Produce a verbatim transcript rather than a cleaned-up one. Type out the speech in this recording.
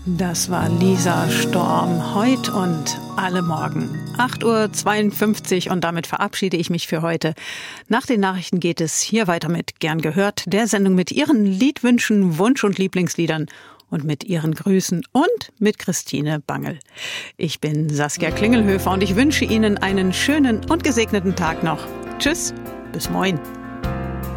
Das war Lisa Storm, heut und alle Morgen. acht Uhr zweiundfünfzig und damit verabschiede ich mich für heute. Nach den Nachrichten geht es hier weiter mit Gern gehört, der Sendung mit Ihren Liedwünschen, Wunsch- und Lieblingsliedern und mit Ihren Grüßen und mit Christine Bangel. Ich bin Saskia Klingelhöfer und ich wünsche Ihnen einen schönen und gesegneten Tag noch. Tschüss, bis morgen.